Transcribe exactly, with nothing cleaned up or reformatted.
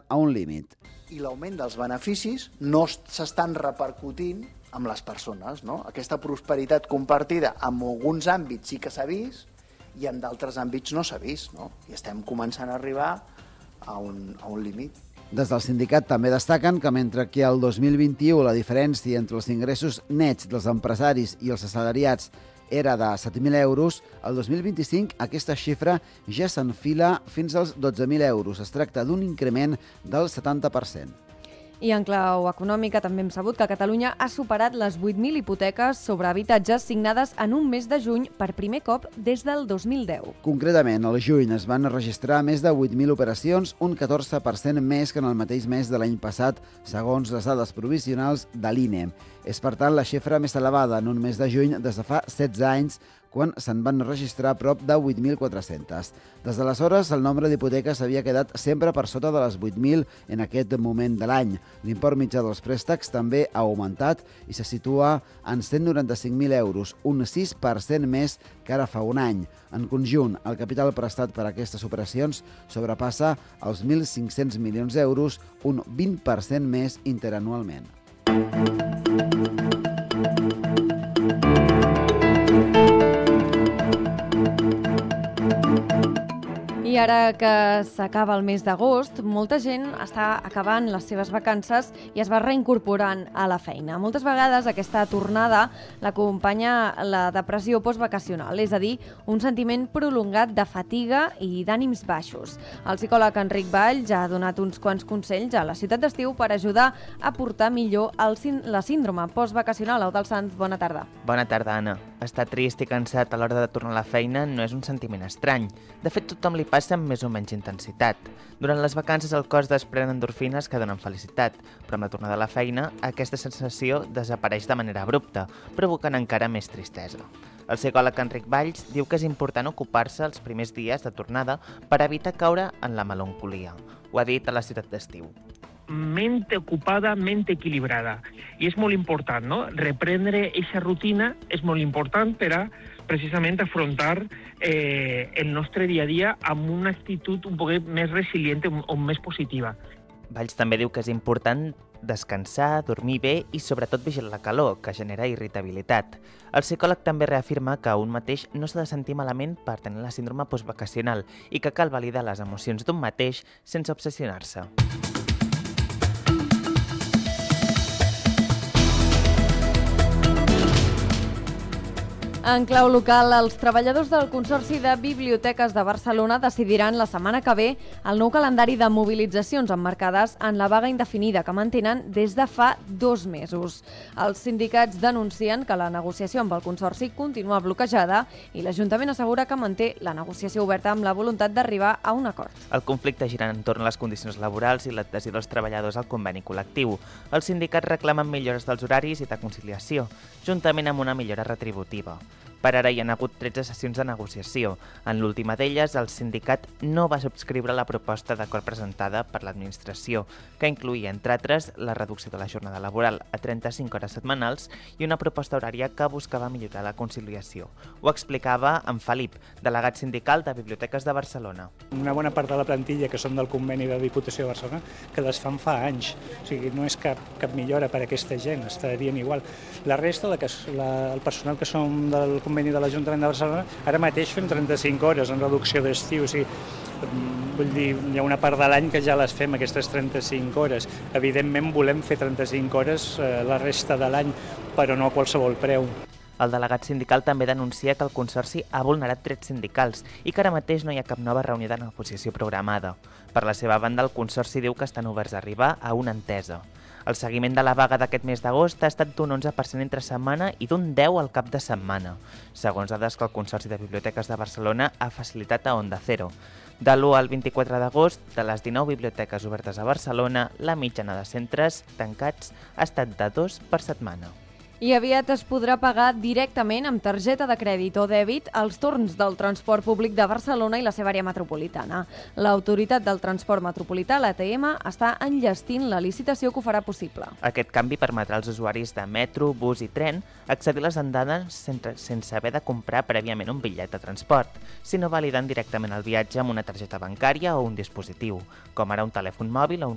a un límit. I l'augment dels beneficis no s'estan repercutint amb les persones, no? Aquesta prosperitat compartida en alguns àmbits sí que s'ha vist i en d'altres àmbits no s'ha vist, no? I estem començant a arribar a un, a un límit. Des del sindicat també destaquen que mentre que el dos mil vint-i-u la diferència entre els ingressos nets dels empresaris i els assalariats era de set mil euros, el dos mil vint-i-cinc aquesta xifra ja s'enfila fins als dotze mil euros. Es tracta d'un increment del setanta per cent. I en clau econòmica també hem sabut que Catalunya ha superat les vuit mil hipoteques sobre habitatges signades en un mes de juny per primer cop des del dos mil deu. Concretament, al juny es van registrar més de vuit mil operacions, un catorze per cent més que en el mateix mes de l'any passat, segons les dades provisionals de l'I N E. És, per tant, la xifra més elevada en un mes de juny des de fa setze anys, quan se'n van registrar prop de vuit mil quatre-cents. Des d'aleshores, el nombre d'hipoteques havia quedat sempre per sota de les vuit mil en aquest moment de l'any. L'import mitjà dels préstecs també ha augmentat i se situa en cent noranta-cinc mil euros, un sis per cent més que ara fa un any. En conjunt, el capital prestat per a aquestes operacions sobrepassa els mil cinc-cents milions d'euros, un vint per cent més interanualment. I ara que s'acaba el mes d'agost, molta gent està acabant les seves vacances i es va reincorporant a la feina. Moltes vegades aquesta tornada l'acompanya la depressió postvacacional, és a dir, un sentiment prolongat de fatiga i d'ànims baixos. El psicòleg Enric Valls ha donat uns quants consells a la ciutat d'estiu per ajudar a portar millor el, la síndrome postvacacional. Eudald Sanz, bona tarda. Bona tarda, Anna. Estar trist i cansat a l'hora de tornar a la feina no és un sentiment estrany. De fet, tothom li passa amb més o menys intensitat. Durant les vacances el cos desprèn endorfines que donen felicitat, però amb la tornada a la feina aquesta sensació desapareix de manera abrupta, provocant encara més tristesa. El psicòleg Enric Valls diu que és important ocupar-se els primers dies de tornada per evitar caure en la melancolia. Ho ha dit a la ciutat d'estiu. Mente ocupada, mente equilibrada. I és molt important, no? Reprendre aquesta rutina és molt important per a precisament afrontar eh, el nostre dia a dia amb una actitud un poc més resilient o més positiva. Valls també diu que és important descansar, dormir bé i sobretot vigilar la calor, que genera irritabilitat. El psicòleg també reafirma que un mateix no s'ha de sentir malament per tenir la síndrome postvacacional i que cal validar les emocions d'un mateix sense obsessionar-se. En clau local, els treballadors del Consorci de Biblioteques de Barcelona decidiran la setmana que ve el nou calendari de mobilitzacions emmarcades en la vaga indefinida que mantenen des de fa dos mesos. Els sindicats denuncien que la negociació amb el Consorci continua bloquejada i l'Ajuntament assegura que manté la negociació oberta amb la voluntat d'arribar a un acord. El conflicte gira entorn a les condicions laborals i l'adhesió dels treballadors al conveni col·lectiu. Els sindicats reclamen millores dels horaris i de conciliació, juntament amb una millora retributiva. Per ara hi ha hagut tretze sessions de negociació. En l'última d'elles, el sindicat no va subscriure la proposta d'acord presentada per l'administració, que incloïa, entre altres, la reducció de la jornada laboral a trenta-cinc hores setmanals i una proposta horària que buscava millorar la conciliació. Ho explicava en Felip, delegat sindical de Biblioteques de Barcelona. Una bona part de la plantilla que som del conveni de Diputació de Barcelona que les fan fa anys. O sigui, no és cap, cap millora per a aquesta gent, estarien igual. La resta, la que, la, el personal que som del conveni de l'Ajuntament de Barcelona, ara mateix fem trenta-cinc hores en reducció d'estiu, o sigui, vull dir, hi ha una part de l'any que ja les fem, aquestes trenta-cinc hores. Evidentment volem fer trenta-cinc hores eh, la resta de l'any, però no a qualsevol preu. El delegat sindical també denuncia que el Consorci ha vulnerat drets sindicals i que ara mateix no hi ha cap nova reunió de negociació programada. Per la seva banda, el Consorci diu que estan oberts a arribar a una entesa. El seguiment de la vaga d'aquest mes d'agost ha estat d'un onze per cent entre setmana i d'un deu al cap de setmana, segons dades que el Consorci de Biblioteques de Barcelona ha facilitat a Onda Cero. De l'u al vint-i-quatre d'agost, de les dinou biblioteques obertes a Barcelona, la mitjana de centres tancats ha estat de dos per setmana. I aviat es podrà pagar directament amb targeta de crèdit o dèbit els torns del transport públic de Barcelona i la seva àrea metropolitana. L'Autoritat del Transport Metropolità, l'A T M, està enllestint la licitació que ho farà possible. Aquest canvi permetrà als usuaris de metro, bus i tren accedir a les andades sense, sense haver de comprar prèviament un bitllet de transport, sinó validant directament el viatge amb una targeta bancària o un dispositiu, com ara un telèfon mòbil o un